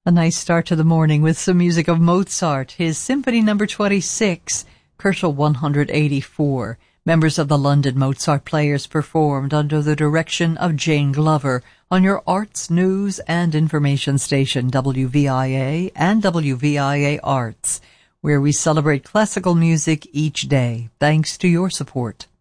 A nice start to the morning with some music of Mozart, his Symphony No. 26, Koelschel 184. Members of the London Mozart Players performed under the direction of Jane Glover on your arts, news, and information station WVIA and WVIA Arts, where we celebrate classical music each day, thanks to your support.